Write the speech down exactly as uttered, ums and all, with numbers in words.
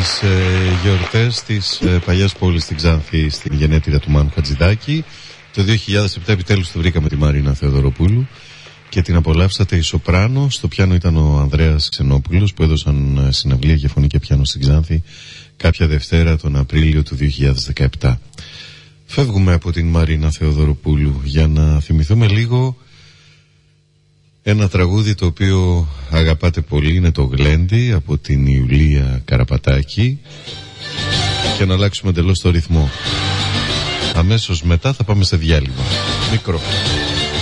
τις ε, γιορτές της ε, παλιάς πόλης στην Ξάνθη, στην γενέτειρα του Μάνου Χατζηδάκη. Το δύο χιλιάδες επτά επιτέλους το βρήκαμε τη Μαρίνα Θεοδωροπούλου και την απολαύσατε η σοπράνο. Στο πιάνο ήταν ο Ανδρέας Ξενόπουλος, που έδωσαν συναυλία για φωνή και πιάνο στην Ξάνθη κάποια Δευτέρα τον Απρίλιο του δύο χιλιάδες δεκαεπτά. Φεύγουμε από την Μαρίνα Θεοδωροπούλου για να θυμηθούμε λίγο ένα τραγούδι το οποίο αγαπάτε πολύ. Είναι το Γλέντι από την Ιουλία Καραπατάκη, και να αλλάξουμε εντελώς το ρυθμό. Αμέσως μετά θα πάμε σε διάλειμμα μικρό.